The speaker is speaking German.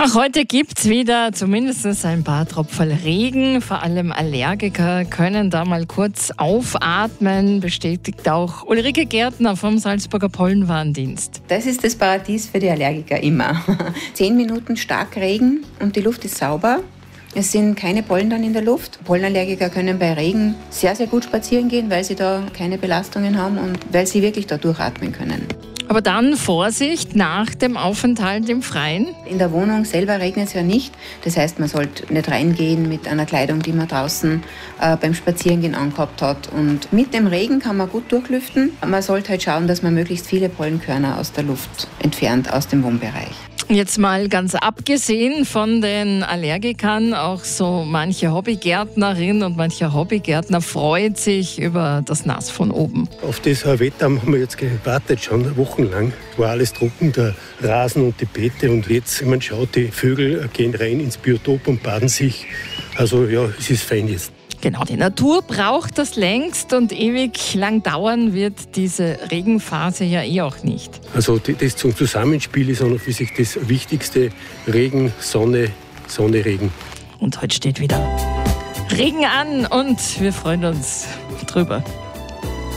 Auch heute gibt's wieder zumindest ein paar Tropfen Regen. Vor allem Allergiker können da mal kurz aufatmen, bestätigt auch Ulrike Gärtner vom Salzburger Pollenwarndienst. Das ist das Paradies für die Allergiker immer. 10 Minuten Starkregen und die Luft ist sauber. Es sind keine Pollen dann in der Luft. Pollenallergiker können bei Regen sehr, sehr gut spazieren gehen, weil sie da keine Belastungen haben und weil sie wirklich da durchatmen können. Aber dann Vorsicht nach dem Aufenthalt im Freien. In der Wohnung selber regnet es ja nicht. Das heißt, man sollte nicht reingehen mit einer Kleidung, die man draußen beim Spazierengehen angehabt hat. Und mit dem Regen kann man gut durchlüften. Man sollte halt schauen, dass man möglichst viele Pollenkörner aus der Luft entfernt, aus dem Wohnbereich. Jetzt mal ganz abgesehen von den Allergikern, auch so manche Hobbygärtnerin und mancher Hobbygärtner freut sich über das Nass von oben. Auf das Wetter haben wir jetzt gewartet, schon wochenlang. Es war alles trocken, der Rasen und die Beete. Und jetzt, man schaut, die Vögel gehen rein ins Biotop und baden sich. Also ja, es ist fein jetzt. Genau, die Natur braucht das längst und ewig lang dauern wird diese Regenphase ja auch nicht. Also das zum Zusammenspiel ist auch noch für sich das Wichtigste. Regen, Sonne, Sonne, Regen. Und heute steht wieder Regen an und wir freuen uns drüber.